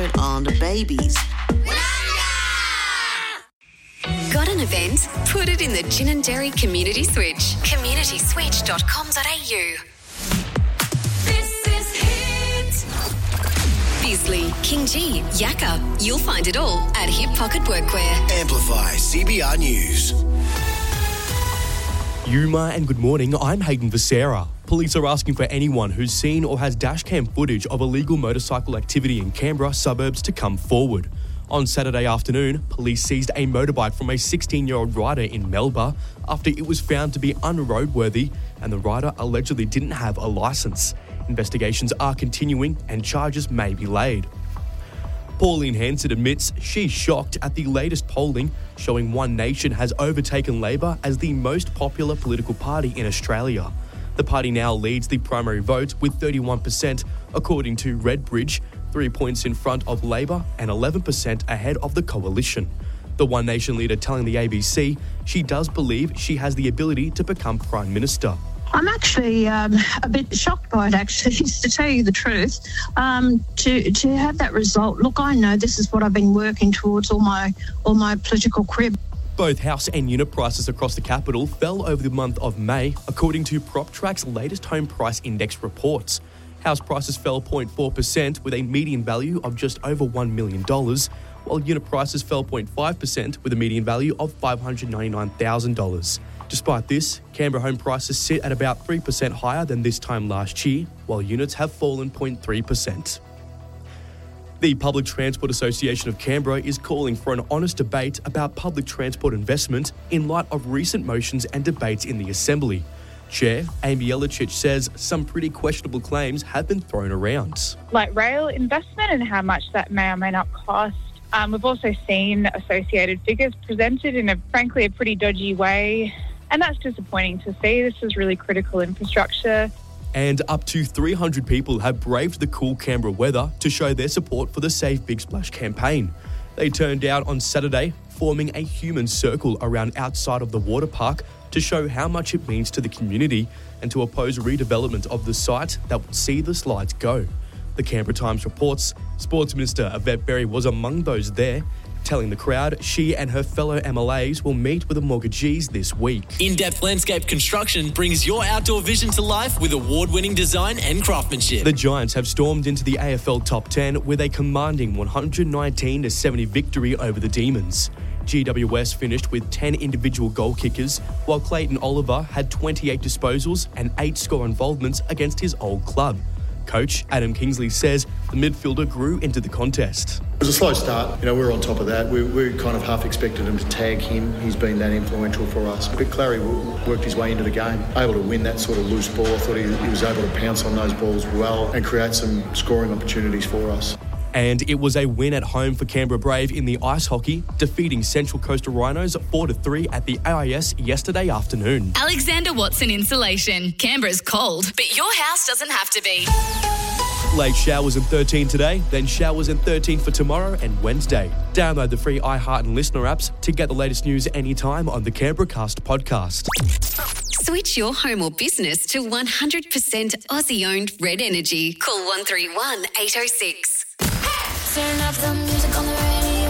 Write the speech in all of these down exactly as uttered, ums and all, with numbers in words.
concentrate on the babies. Got an event? Put it in the Gin and Dairy Community Switch. community switch dot com dot a u. This is Hit. Bisley, King G, Yakka. You'll find it all at Hip Pocket Workwear. Amplify C B R News. Yuma and good morning, I'm Hayden Visera. Police are asking for anyone who's seen or has dashcam footage of illegal motorcycle activity in Canberra suburbs to come forward. On Saturday afternoon, police seized a motorbike from a sixteen-year-old rider in Melba after it was found to be unroadworthy and the rider allegedly didn't have a licence. Investigations are continuing and charges may be laid. Pauline Hanson admits she's shocked at the latest polling showing One Nation has overtaken Labor as the most popular political party in Australia. The party now leads the primary vote with thirty-one percent, according to Redbridge, three points in front of Labor and eleven percent ahead of the coalition. The One Nation leader telling the A B C she does believe she has the ability to become Prime Minister. I'm actually um, a bit shocked by it, actually, to tell you the truth. Um, to to have that result, look, I know this is what I've been working towards all my all my political career. Both house and unit prices across the capital fell over the month of May, according to PropTrack's latest home price index reports. House prices fell zero point four percent with a median value of just over one million dollars, while unit prices fell zero point five percent with a median value of five hundred ninety-nine thousand dollars. Despite this, Canberra home prices sit at about three percent higher than this time last year, while units have fallen zero point three percent. The Public Transport Association of Canberra is calling for an honest debate about public transport investment in light of recent motions and debates in the Assembly. Chair Amy Yelichich says some pretty questionable claims have been thrown around. Like rail investment and how much that may or may not cost. Um, we've also seen associated figures presented in a frankly a pretty dodgy way, and that's disappointing to see. This is really critical infrastructure. And up to three hundred people have braved the cool Canberra weather to show their support for the Save Big Splash campaign. They turned out on Saturday, forming a human circle around outside of the water park to show how much it means to the community and to oppose redevelopment of the site that will see the slides go. The Canberra Times reports Sports Minister Yvette Berry was among those there, telling the crowd she and her fellow M L As will meet with the mortgagees this week. In-Depth Landscape Construction brings your outdoor vision to life with award-winning design and craftsmanship. The Giants have stormed into the A F L Top ten with a commanding one hundred nineteen to seventy victory over the Demons. G W S finished with ten individual goal kickers, while Clayton Oliver had twenty-eight disposals and eight score involvements against his old club. Coach Adam Kingsley says the midfielder grew into the contest. It was a slow start. You know, we were on top of that. We, we kind of half expected him to tag him. He's been that influential for us. But Clary worked his way into the game, able to win that sort of loose ball. I thought he, he was able to pounce on those balls well and create some scoring opportunities for us. And it was a win at home for Canberra Brave in the ice hockey, defeating Central Coastal Rhinos four to three at the A I S yesterday afternoon. Alexander Watson Insulation. Canberra's cold, but your house doesn't have to be. Late showers and thirteen today, then showers and thirteen for tomorrow and Wednesday. Download the free iHeart and Listener apps to get the latest news anytime on the Canberra Cast podcast. Switch your home or business to one hundred percent Aussie-owned Red Energy. Call one three one, eight oh six. Turn up the music on the radio.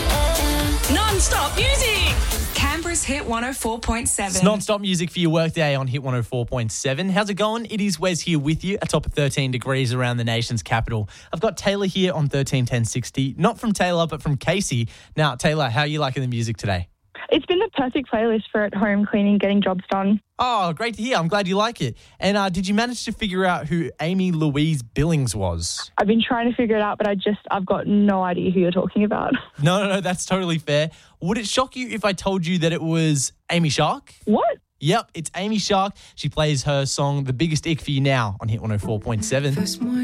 Yeah. Non-stop music! Canberra's Hit one oh four point seven. It's non-stop music for your workday on Hit one oh four point seven. How's it going? It is Wes here with you, atop of thirteen degrees around the nation's capital. I've got Taylor here on thirteen ten sixty. Not from Taylor, but from Casey. Now, Taylor, how are you liking the music today? It's been the perfect playlist for at home cleaning, getting jobs done. Oh, great to hear. I'm glad you like it. And uh, did you manage to figure out who Amy Louise Billings was? I've been trying to figure it out, but I just, I've got no idea who you're talking about. No, no, no, that's totally fair. Would it shock you if I told you that it was Amy Shark? What? Yep, it's Amy Shark. She plays her song The Biggest Ick for You Now on Hit one oh four point seven.